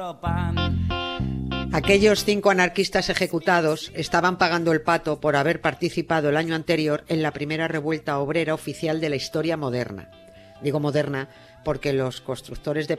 Aquellos 5 anarquistas ejecutados estaban pagando el pato por haber participado el año anterior en la primera revuelta obrera oficial de la historia moderna. Digo moderna porque los constructores de